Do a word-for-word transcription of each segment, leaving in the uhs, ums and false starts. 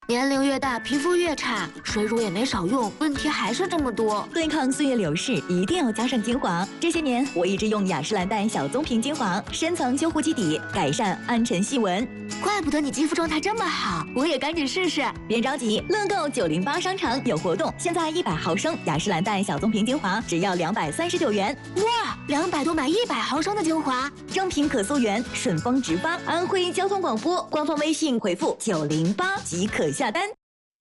年龄越大，皮肤越差，水乳也没少用，问题还是这么多。 对抗岁月流逝，一定要加上精华。这些年，我一直用雅诗兰黛小棕瓶精华，深层修护基底，改善暗沉细纹。 怪不得你肌肤状态这么好，我也赶紧试试。 别着急，乐购九零八商城有活动，现在一百毫升雅诗兰黛小棕瓶精华只要两百三十九元。 哇，两百多买一百毫升的精华， 正品可溯源，顺丰直发。安徽交通广播官方微信回复九零八即可下单。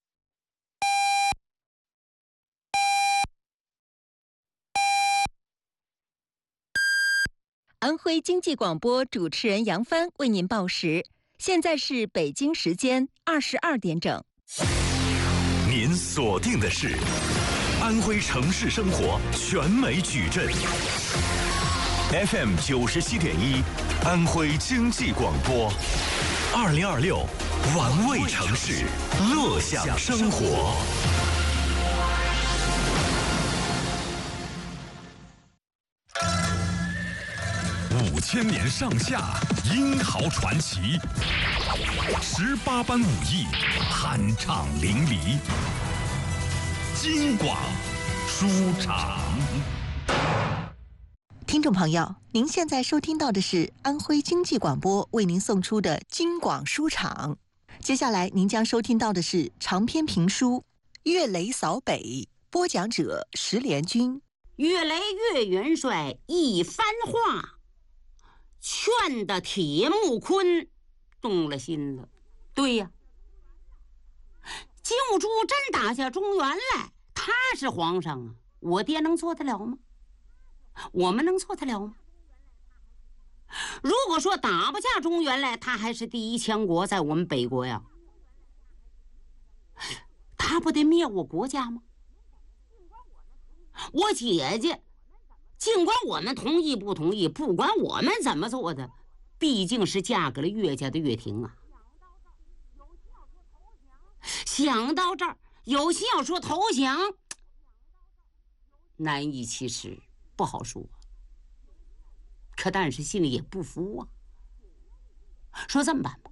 安徽经济广播主持人杨帆为您报时，现在是北京时间二十二点整。 您锁定的是安徽城市生活全美矩阵 F M 九十七点一，安徽经济广播，二零二六玩味城市，乐享生活。五千年上下，英豪传奇；十八般武艺，酣畅淋漓。京广书场。 听众朋友，您现在收听到的是安徽经济广播为您送出的京广书场。接下来您将收听到的是长篇评书《岳雷扫北》，播讲者石连军。 岳雷岳元帅一番话，劝得铁木坤动了心了。对呀，金兀术真打下中原来，他是皇上啊，我爹能做得了吗？我们能做得了吗？如果说打不下中原来，他还是第一强国，在我们北国呀，他不得灭我国家吗？我姐姐尽管我们同意不同意，不管我们怎么做的，毕竟是嫁给了岳家的岳霆啊。想到这儿，有心要说投降，难以启齿，不好说。可但是心里也不服啊。说这么办吧，